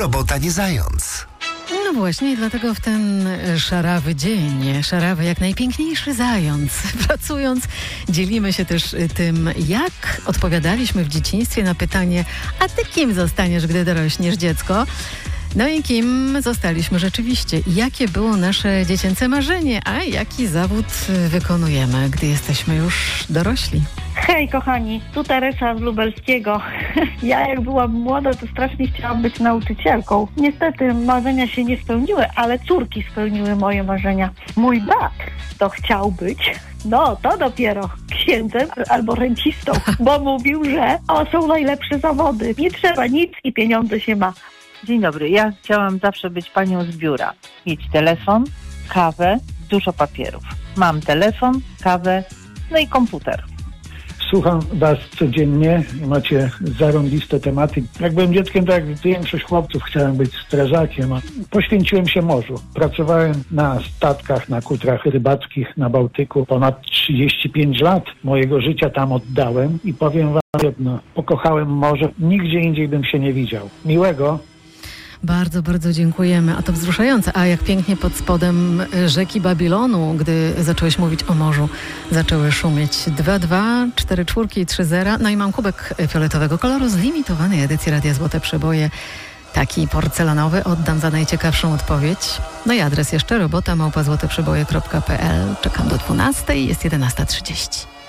robota nie zając. No właśnie, dlatego w ten szarawy dzień, szarawy jak najpiękniejszy zając, pracując, dzielimy się też tym, jak odpowiadaliśmy w dzieciństwie na pytanie: a ty kim zostaniesz, gdy dorośniesz, dziecko? No i kim zostaliśmy rzeczywiście? Jakie było nasze dziecięce marzenie, a jaki zawód wykonujemy, gdy jesteśmy już dorośli? Hej kochani, tu Teresa z Lubelskiego. Ja jak byłam młoda, to strasznie chciałam być nauczycielką. Niestety marzenia się nie spełniły, ale córki spełniły moje marzenia. Mój brat to chciał być, no to dopiero księdzem albo rencistą, bo mówił, że są najlepsze zawody. Nie trzeba nic i pieniądze się ma. Dzień dobry, ja chciałam zawsze być panią z biura. Mieć telefon, kawę, dużo papierów. Mam telefon, kawę, no i komputer. Słucham was codziennie, macie zarąbiste tematy. Jak byłem dzieckiem, tak jak większość chłopców, chciałem być strażakiem. Poświęciłem się morzu. Pracowałem na statkach, na kutrach rybackich na Bałtyku. Ponad 35 lat mojego życia tam oddałem i powiem wam jedno, pokochałem morze. Nigdzie indziej bym się nie widział. Miłego. Bardzo, bardzo dziękujemy. A to wzruszające. A jak pięknie pod spodem rzeki Babilonu, gdy zacząłeś mówić o morzu, zaczęły szumieć 2-2, 4-4 i 3-0. No i mam kubek fioletowego koloru z limitowanej edycji Radia Złote Przeboje. Taki porcelanowy. Oddam za najciekawszą odpowiedź. No i adres jeszcze robota@złoteprzeboje.pl. Czekam do 12:00, jest 11:30.